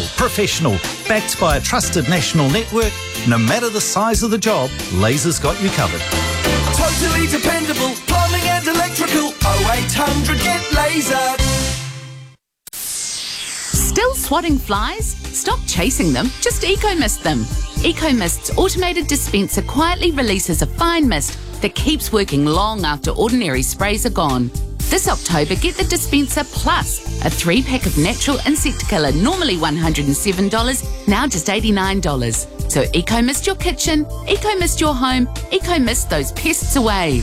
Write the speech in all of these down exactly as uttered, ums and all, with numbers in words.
professional, backed by a trusted national network. No matter the size of the job, Laser's got you covered. Totally dependable, plumbing and electrical. oh eight hundred get Laser. Still swatting flies? Stop chasing them, just Eco-Mist them. Eco-Mist's automated dispenser quietly releases a fine mist that keeps working long after ordinary sprays are gone. This October, get the dispenser plus a three-pack of natural insect killer, normally one hundred seven dollars, now just eighty-nine dollars. So Eco-Mist your kitchen, Eco-Mist your home, Eco-Mist those pests away.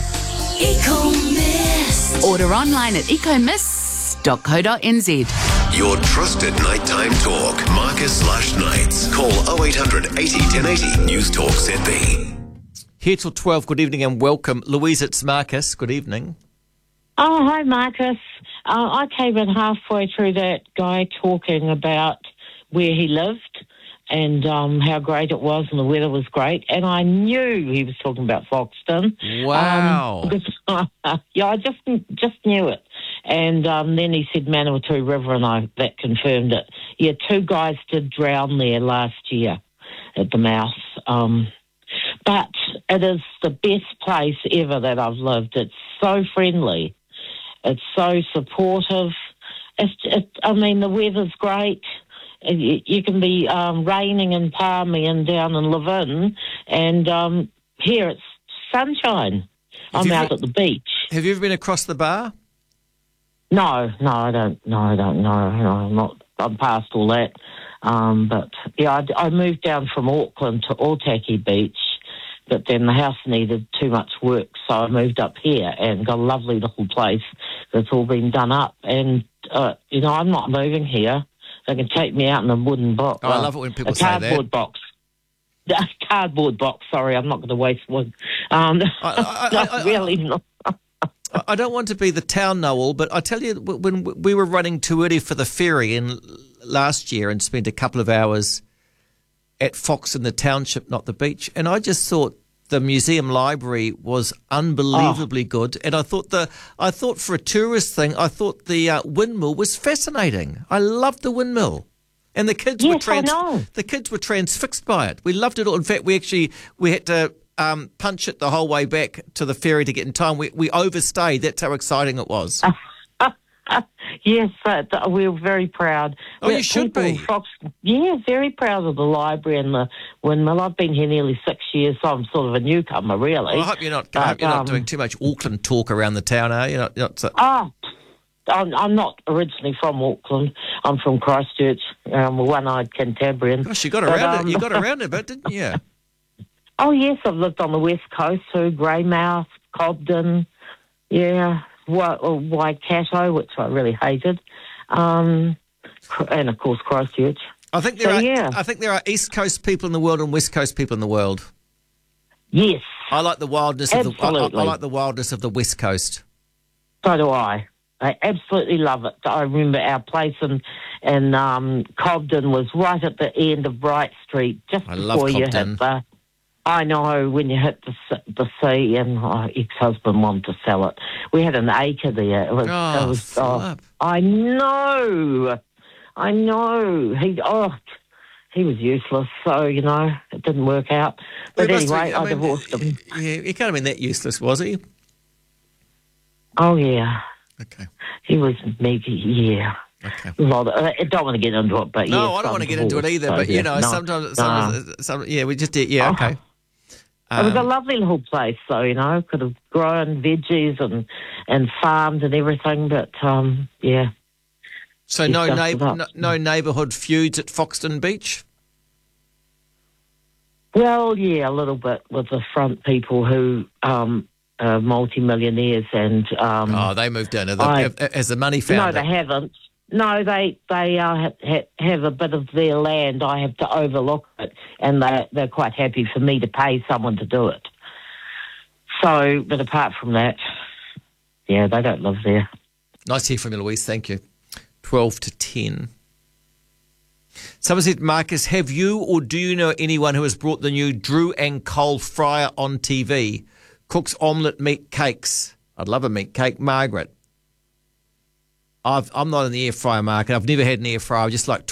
Eco-Mist. Order online at ecomist dot co dot n z. Your trusted nighttime talk. Marcus Lush Nights. Call oh eight hundred eighty ten eighty. News Talk Z B. Here till twelve. Good evening and welcome. Louise, it's Marcus. Good evening. Oh, hi, Marcus. Uh, I came in halfway through that guy talking about where he lived and um, how great it was and the weather was great. And I knew he was talking about Foxton. Wow. Um, because, yeah, I just just knew it. And um, then he said Manawatu River, and I that confirmed it. Yeah, two guys did drown there last year at the mouth. Um, but it is the best place ever that I've lived. It's so friendly. It's so supportive. It's, it, I mean, the weather's great. You, you can be um, raining and palmy and down in Levin, and um, here it's sunshine. Have I'm out ever, at the beach. Have you ever been across the bar? No, no, I don't. No, I don't. No, no, I'm not. I'm past all that. Um, but yeah, I, I moved down from Auckland to Otaki Beach. But then the house needed too much work, so I moved up here and got a lovely little place that's all been done up. And, uh, you know, I'm not moving here. They can take me out in a wooden box. Oh, I love it when people a say that. cardboard box. A cardboard box, sorry, I'm not going to waste wood. Um, I, I, not I, I, really not. I don't want to be the town know-all, but I tell you, when we were running too early for the ferry in last year and spent a couple of hours at Fox in the township, not the beach, and I just thought the museum library was unbelievably oh. good, and I thought the I thought for a tourist thing, I thought the uh, windmill was fascinating. I loved the windmill, and the kids yes, were trans- I know. the kids were transfixed by it. We loved it all. In fact, we actually we had to um, punch it the whole way back to the ferry to get in time. We we overstayed. That's how exciting it was. Yes, but we're very proud. Oh, we're you should be. Fox, yeah, very proud of the library and the windmill. I've been here nearly six years, so I'm sort of a newcomer, really. Well, I hope you're not. But, I hope you're not um, doing too much Auckland talk around the town, are you? Not, not so- Oh, I'm, I'm not originally from Auckland. I'm from Christchurch. I'm a one-eyed Cantabrian. Gosh, you got But, around um, it. You got around it a bit, didn't you? Oh, yes, I've lived on the west coast too, Greymouth, Cobden, yeah, Waikato, which I really hated, um, and, of course, Christchurch. I think there So, are. yeah. I think there are East Coast people in the world and West Coast people in the world. Yes, I like the wildness of the. I, I, Absolutely. I like the wildness of the West Coast. so do I. I absolutely love it. I remember our place in, in um, Cobden was right at the end of Bright Street, just I love before you Cobden. hit the... I know, when you hit the, s- the sea, and my ex-husband wanted to sell it. We had an acre there. It was, Oh, it was, flip. I know. I know. He, oh, he was useless, so, you know, it didn't work out. But Well, he must anyway, have- I, I mean, divorced him. Yeah, he can't have been that useless, was he? Oh, yeah. Okay. He was maybe, yeah. Okay. A lot of, I don't want to get into it, but No, yes, I don't I'm want to get into it divorced, either. so, But you yeah, know, no, sometimes, no. sometimes, some, yeah, we just did. Yeah, Oh. okay. It was a Um, lovely little place, though, you know. Could have grown veggies and, and farmed and everything, but, um, yeah. so He no, stuffed neigh- it up. no, no neighbourhood feuds at Foxton Beach. Well, yeah, a little bit with the front people who um, are multi-millionaires and... Um, Oh, they moved in. Have I- have- has the money found no, it? they haven't. No, they they uh, ha- ha- have a bit of their land. I have to overlook it, and they they're quite happy for me to pay someone to do it. So, but apart from that, yeah, they don't live there. Nice to hear from you, Louise. Thank you. twelve to ten. Someone said, Marcus, have you or do you know anyone who has brought the new Drew and Cole fryer on T V? Cooks omelette meat cakes. I'd love a meat cake. Margaret. I've, I'm not in the air fryer market. I've never had an air fryer. I just like